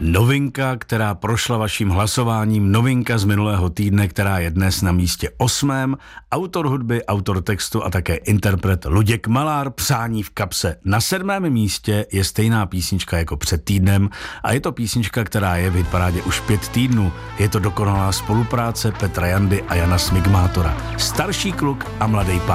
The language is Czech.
Novinka, která prošla vaším hlasováním, novinka z minulého týdne, která je dnes na místě 8. Autor hudby, autor textu a také interpret Luděk Malár, Přání v kapse. Na 7. místě je stejná písnička jako před týdnem a je to písnička, která je v hitparádě už 5 týdnů. Je to dokonalá spolupráce Petra Jandy a Jana Smigmátora. Starší kluk a mladý pán.